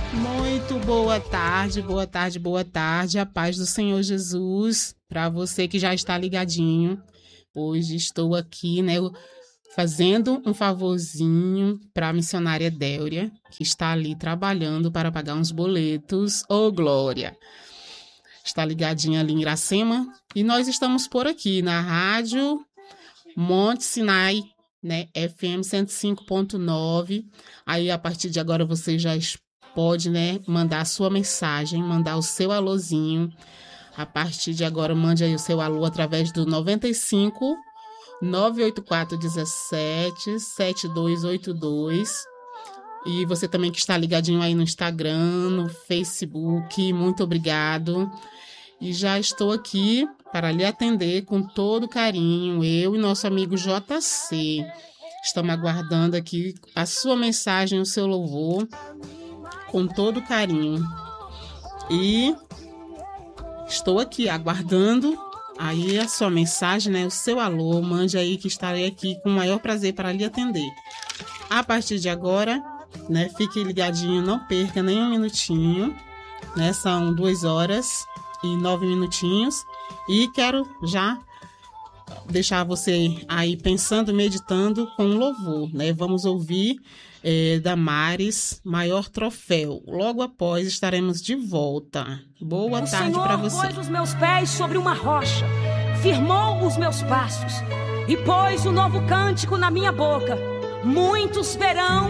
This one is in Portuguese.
Muito boa tarde, boa tarde, boa tarde. A paz do Senhor Jesus para você que já está ligadinho. Hoje estou aqui, né, fazendo um favorzinho para a missionária Déuria, que está ali trabalhando para pagar uns boletos. Ô, Glória! Está ligadinha ali em Iracema. E nós estamos por aqui na rádio Monte Sinai, né, FM 105.9. Aí, a partir de agora, você já pode, né, mandar a sua mensagem, mandar o seu alôzinho. A partir de agora, mande aí o seu alô através do 95 984 17 7282. E você também que está ligadinho aí no Instagram, no Facebook, muito obrigado. E já estou aqui para lhe atender com todo carinho, eu e nosso amigo JC. Estamos aguardando aqui a sua mensagem, o seu louvor, com todo carinho. E estou aqui aguardando aí a sua mensagem, né? O seu alô, mande aí que estarei aqui com o maior prazer para lhe atender. A partir de agora, né? Fique ligadinho, não perca nem um minutinho, né? São 2h09. E quero já deixar você aí pensando, meditando com louvor, né? Vamos ouvir Damares, Maior Troféu. Logo após estaremos de volta. Boa tarde para você. O Senhor pôs os meus pés sobre uma rocha, firmou os meus passos e pôs um novo cântico na minha boca. Muitos verão